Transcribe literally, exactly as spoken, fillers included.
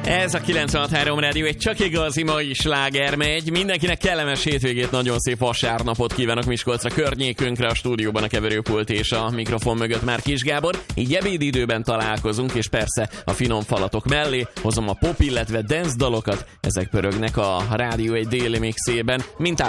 Ez a kilencvenhat három Rádió, egy csak igazi mai sláger megy. Mindenkinek kellemes hétvégét, nagyon szép vasárnapot kívánok Miskolcra, környékünkre, a stúdióban a keverőpult és a mikrofon mögött már Kis Gábor. Így ebédidőben találkozunk, és persze a finom falatok mellé hozom a pop, illetve dance dalokat. Ezek pörögnek a Rádió egy déli mixében, mint